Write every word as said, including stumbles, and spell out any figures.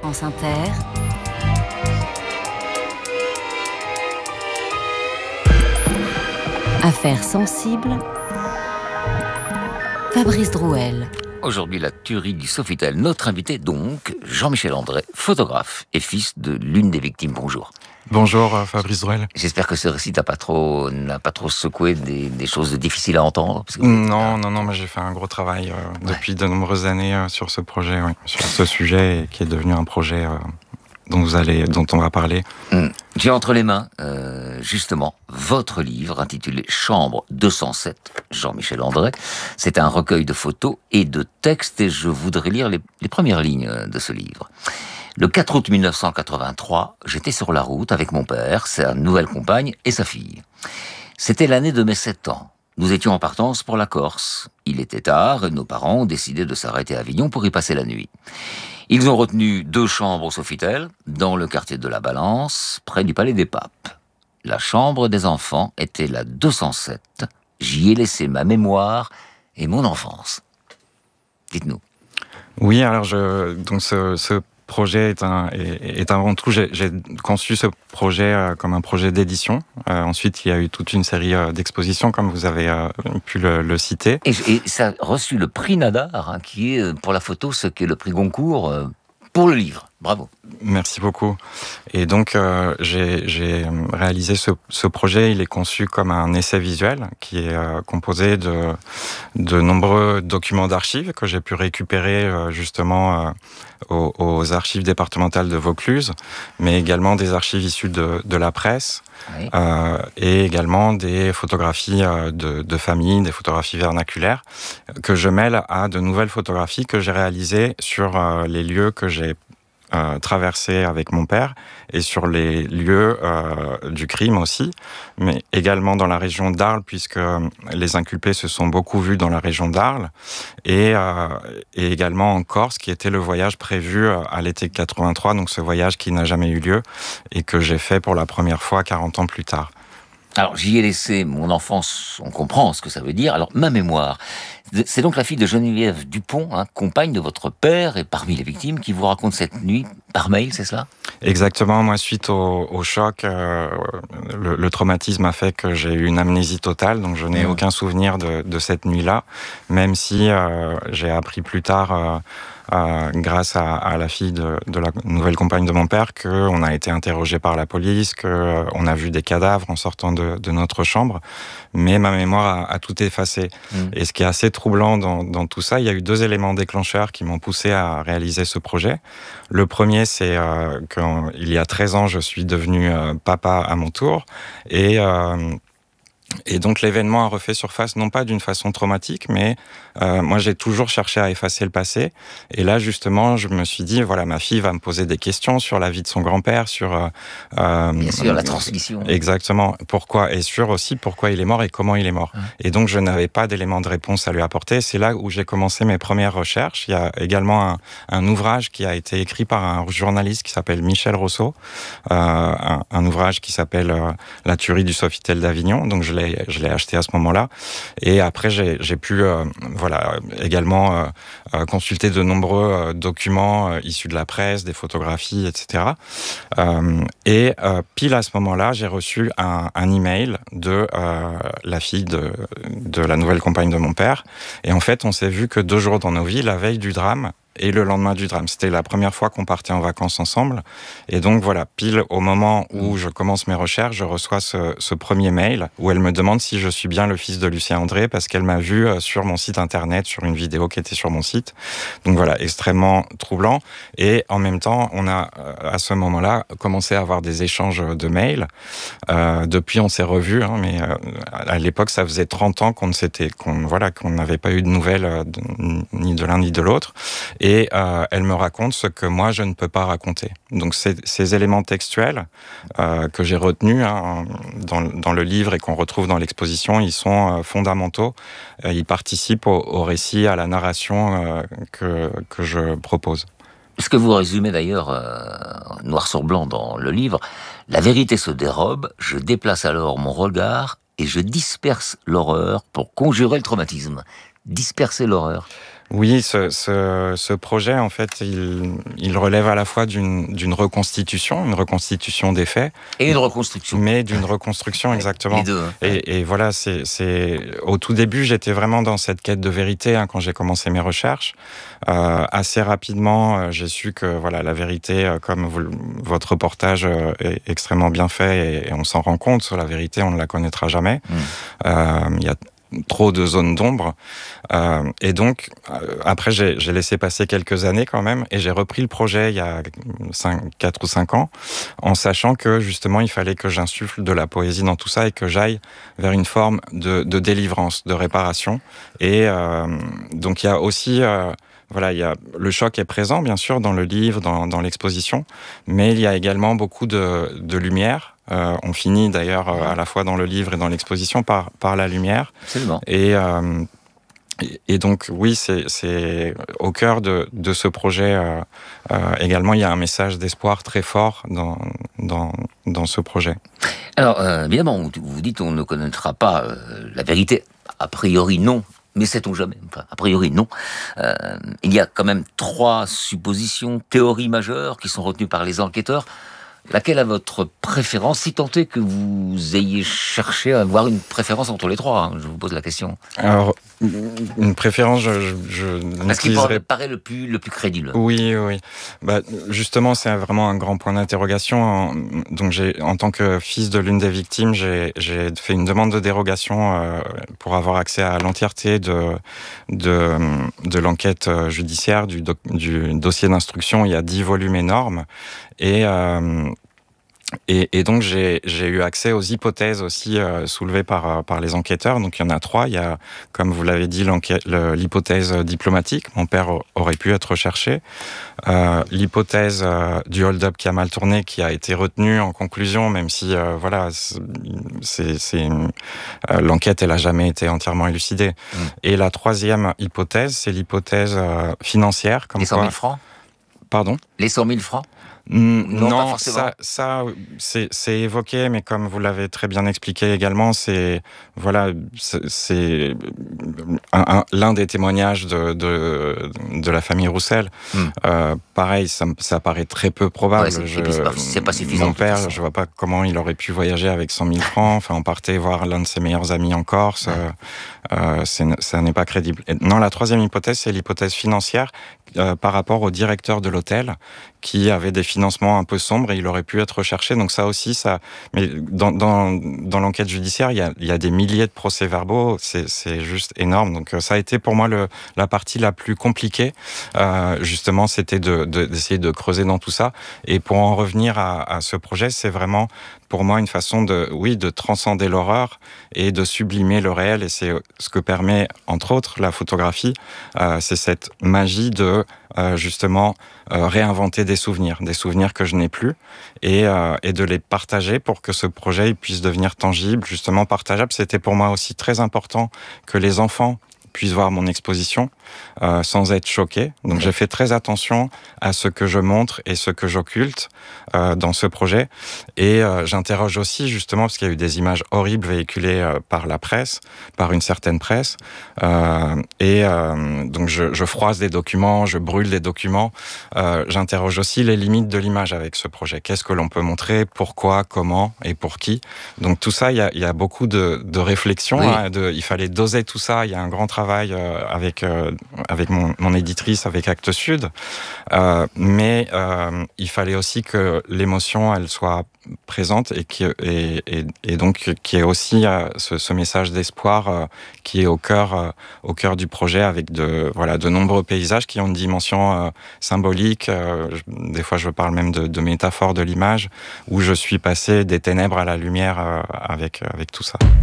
France Inter, Affaires sensibles, Fabrice Drouel. Aujourd'hui, la tuerie du Sofitel. Notre invité, donc, Jean-Michel André, photographe et fils de l'une des victimes. Bonjour. Bonjour, Fabrice Drouel. J'espère que ce récit n'a pas trop, n'a pas trop secoué des, des choses difficiles à entendre. Parce que non, non, non, mais j'ai fait un gros travail euh, ouais. depuis de nombreuses années euh, sur ce projet, oui, sur ce sujet, et qui est devenu un projet euh, dont vous allez, dont on va parler. Mmh. J'ai entre les mains, euh, justement, votre livre intitulé Chambre deux cent sept, Jean-Michel André. C'est un recueil de photos et de textes, et je voudrais lire les, les premières lignes de ce livre. Le quatre août mille neuf cent quatre-vingt-trois, j'étais sur la route avec mon père, sa nouvelle compagne et sa fille. C'était l'année de mes sept ans. Nous étions en partance pour la Corse. Il était tard et nos parents ont décidé de s'arrêter à Avignon pour y passer la nuit. Ils ont retenu deux chambres au Sofitel, dans le quartier de la Balance, près du Palais des Papes. La chambre des enfants était la deux cent sept. J'y ai laissé ma mémoire et mon enfance. Dites-nous. Oui, alors je, donc ce, ce projet est, un, est, est avant tout, j'ai, j'ai conçu ce projet euh, comme un projet d'édition. Euh, ensuite, il y a eu toute une série euh, d'expositions, comme vous avez euh, pu le, le citer. Et, et ça a reçu le prix Nadar, hein, qui est pour la photo ce qu'est le prix Goncourt euh, pour le livre. Bravo. Merci beaucoup. Et donc, euh, j'ai, j'ai réalisé ce, ce projet. Il est conçu comme un essai visuel qui est euh, composé de, de nombreux documents d'archives que j'ai pu récupérer euh, justement euh, aux, aux archives départementales de Vaucluse, mais également des archives issues de, de la presse, oui. euh, et également des photographies euh, de, de famille, des photographies vernaculaires, que je mêle à de nouvelles photographies que j'ai réalisées sur euh, les lieux que j'ai Euh, traversé avec mon père et sur les lieux euh, du crime aussi, mais également dans la région d'Arles, puisque les inculpés se sont beaucoup vus dans la région d'Arles, et, euh, et également en Corse, qui était le voyage prévu à l'été quatre-vingt-trois, donc ce voyage qui n'a jamais eu lieu et que j'ai fait pour la première fois quarante ans plus tard. Alors, j'y ai laissé mon enfance, on comprend ce que ça veut dire. Alors, ma mémoire, c'est donc la fille de Geneviève Dupont, hein, compagne de votre père, et parmi les victimes, qui vous raconte cette nuit par mail, c'est cela ? Exactement. Moi, suite au, au choc, euh, le, le traumatisme a fait que j'ai eu une amnésie totale, donc je n'ai mmh. aucun souvenir de, de cette nuit-là, même si euh, j'ai appris plus tard... Euh, Euh, grâce à, à la fille de, de la nouvelle compagne de mon père, qu'on a été interrogé par la police, qu'on a vu des cadavres en sortant de, de notre chambre, mais ma mémoire a, a tout effacé. Mmh. Et ce qui est assez troublant dans, dans tout ça, il y a eu deux éléments déclencheurs qui m'ont poussé à réaliser ce projet. Le premier, c'est euh, qu'il y a treize ans, je suis devenu euh, papa à mon tour, et... Euh, Et donc l'événement a refait surface, non pas d'une façon traumatique, mais euh, moi j'ai toujours cherché à effacer le passé. Et là justement, je me suis dit, voilà, ma fille va me poser des questions sur la vie de son grand-père, sur... Euh, Bien sûr, la transmission. Exactement. Pourquoi, et sur aussi pourquoi il est mort et comment il est mort. Mmh. Et donc je n'avais pas d'éléments de réponse à lui apporter. C'est là où j'ai commencé mes premières recherches. Il y a également un, un ouvrage qui a été écrit par un journaliste qui s'appelle Michel Rousseau, euh, un, un ouvrage qui s'appelle euh, La tuerie du Sofitel d'Avignon. Donc je je l'ai acheté à ce moment-là, et après j'ai, j'ai pu euh, voilà, également euh, euh, consulter de nombreux euh, documents euh, issus de la presse, des photographies, et cetera. Euh, et euh, pile à ce moment-là, j'ai reçu un, un email de euh, la fille de, de la nouvelle compagne de mon père, et en fait on s'est vu que deux jours dans nos vies, la veille du drame, et le lendemain du drame. C'était la première fois qu'on partait en vacances ensemble. Et donc voilà, pile au moment où je commence mes recherches, je reçois ce, ce premier mail où elle me demande si je suis bien le fils de Lucien André, parce qu'elle m'a vu sur mon site internet, sur une vidéo qui était sur mon site. Donc voilà, extrêmement troublant. Et en même temps, on a à ce moment-là commencé à avoir des échanges de mails. Euh, depuis, on s'est revus, hein, mais euh, à l'époque, ça faisait trente ans qu'on ne s'était, qu'on voilà, qu'on n'avait pas eu de nouvelles de, ni de l'un ni de l'autre. Et Et euh, elle me raconte ce que moi, je ne peux pas raconter. Donc, ces, ces éléments textuels euh, que j'ai retenus hein, dans, dans le livre et qu'on retrouve dans l'exposition, ils sont euh, fondamentaux. Euh, ils participent au, au récit, à la narration euh, que, que je propose. Ce que vous résumez d'ailleurs, euh, noir sur blanc dans le livre, la vérité se dérobe, je déplace alors mon regard et je disperse l'horreur pour conjurer le traumatisme. Disperser l'horreur. Oui, ce, ce, ce projet, en fait, il, il relève à la fois d'une, d'une reconstitution, une reconstitution des faits. Et une reconstruction. Mais d'une reconstruction, exactement. Les deux. Hein. Et, et voilà, c'est, c'est... Au tout début, j'étais vraiment dans cette quête de vérité hein, quand j'ai commencé mes recherches. Euh, assez rapidement, euh, j'ai su que voilà, la vérité, euh, comme vous, votre reportage euh, est extrêmement bien fait et, et on s'en rend compte, sur la vérité, on ne la connaîtra jamais. Mmh. Euh, il y a trop de zones d'ombre. Euh, et donc, euh, après, j'ai, j'ai laissé passer quelques années quand même, et j'ai repris le projet il y a quatre ou cinq ans, en sachant que justement, il fallait que j'insuffle de la poésie dans tout ça et que j'aille vers une forme de, de délivrance, de réparation. Et euh, donc, il y a aussi... Euh, Voilà, il y a, le choc est présent, bien sûr, dans le livre, dans, dans l'exposition, mais il y a également beaucoup de, de lumière. Euh, on finit d'ailleurs euh, à la fois dans le livre et dans l'exposition par, par la lumière. Absolument. Et, euh, et, et donc, oui, c'est, c'est au cœur de, de ce projet. Euh, euh, également, il y a un message d'espoir très fort dans, dans, dans ce projet. Alors, euh, évidemment, vous dites on ne connaîtra pas euh, la vérité. A priori, non. Mais sait-on jamais? Enfin, a priori, non. Euh, il y a quand même trois suppositions, théories majeures qui sont retenues par les enquêteurs. Laquelle a votre préférence, si tant est que vous ayez cherché à avoir une préférence entre les trois hein, je vous pose la question. Alors, une préférence, je, je, je Parce qu'il paraît, paraît le plus, le plus crédible. Oui, oui. Bah, justement, c'est vraiment un grand point d'interrogation. Donc, j'ai, en tant que fils de l'une des victimes, j'ai, j'ai fait une demande de dérogation euh, pour avoir accès à l'entièreté de, de, de l'enquête judiciaire, du, doc, du dossier d'instruction. Il y a dix volumes énormes. Et... Euh, Et, et donc j'ai, j'ai eu accès aux hypothèses aussi euh, soulevées par, par les enquêteurs. Donc il y en a trois. Il y a, comme vous l'avez dit, le, l'hypothèse diplomatique. Mon père aurait pu être recherché. Euh, l'hypothèse euh, du hold-up qui a mal tourné, qui a été retenue en conclusion, même si euh, voilà, c'est, c'est une, euh, l'enquête elle a jamais été entièrement élucidée. Mmh. Et la troisième hypothèse, c'est l'hypothèse euh, financière. Comme les cent mille quoi... francs. Pardon. Les cent mille francs. Non, non ça, ça c'est, c'est évoqué, mais comme vous l'avez très bien expliqué également, c'est voilà, c'est, c'est un, un, l'un des témoignages de, de, de la famille Roussel. Mm. Euh, pareil, ça, ça paraît très peu probable. Ouais, c'est, je, c'est, pas, c'est pas suffisant. Mon père, je vois pas comment il aurait pu voyager avec cent mille francs. Enfin, on partait voir l'un de ses meilleurs amis en Corse. Ouais. Euh, euh, c'est, ça n'est pas crédible. Et non, la troisième hypothèse, c'est l'hypothèse financière euh, par rapport au directeur de l'hôtel qui avait des financements un peu sombres et il aurait pu être recherché. Donc ça aussi, ça. Mais dans dans dans l'enquête judiciaire, il y a il y a des milliers de procès-verbaux. C'est c'est juste énorme. Donc ça a été pour moi le la partie la plus compliquée. Euh, justement, c'était de, de d'essayer de creuser dans tout ça. Et pour en revenir à, à ce projet, c'est vraiment pour moi une façon de oui de transcender l'horreur et de sublimer le réel. Et c'est ce que permet entre autres la photographie. Euh, c'est cette magie de euh, justement euh, réinventer des souvenirs, des souvenirs que je n'ai plus, et, euh, et de les partager pour que ce projet puisse devenir tangible, justement partageable. C'était pour moi aussi très important que les enfants puissent voir mon exposition euh, sans être choqués. Donc okay. J'ai fait très attention à ce que je montre et ce que j'occulte euh, dans ce projet. Et euh, j'interroge aussi justement, parce qu'il y a eu des images horribles véhiculées euh, par la presse, par une certaine presse. Euh, et euh, donc je, je froisse des documents, je brûle des documents. Euh, j'interroge aussi les limites de l'image avec ce projet. Qu'est-ce que l'on peut montrer, pourquoi, comment et pour qui. Donc tout ça, il y a, il y a beaucoup de, de réflexions. Oui. Hein, de, il fallait doser tout ça. Il y a un grand travail euh, avec euh, avec mon, mon éditrice, avec Actes Sud, euh, mais euh, il fallait aussi que l'émotion elle soit présente et qui et, et, et donc qui est aussi euh, ce, ce message d'espoir euh, qui est au cœur euh, au cœur du projet avec de voilà de nombreux paysages qui ont une dimension euh, symbolique. Euh, je, des fois, je parle même de, de métaphore de l'image où je suis passé des ténèbres à la lumière euh, avec avec tout ça.